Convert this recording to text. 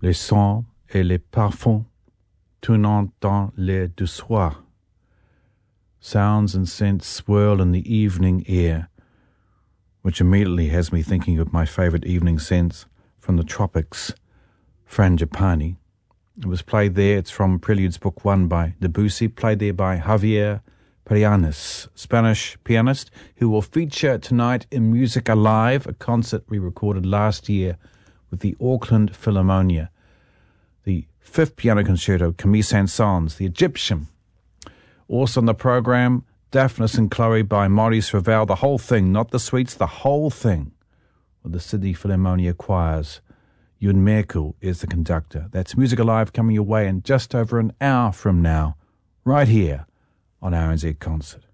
les sons et les parfums tournant dans l'air du soir. Sounds and scents swirl in the evening air, which immediately has me thinking of my favourite evening scents from the tropics, Frangipani. It was played there. It's from Preludes Book 1 by Debussy, played there by Javier Perianis, Spanish pianist, who will feature tonight in Music Alive, a concert we recorded last year with the Auckland Philharmonia. The fifth piano concerto, Camille Saint-Saëns, the Egyptian. Also on the program, Daphnis and Chloe by Maurice Ravel, the whole thing, not the suites, the whole thing, with the Sydney Philharmonia choirs. Ewan Merkel is the conductor. That's Music Alive coming your way in just over an hour from now, right here on RNZ Concert.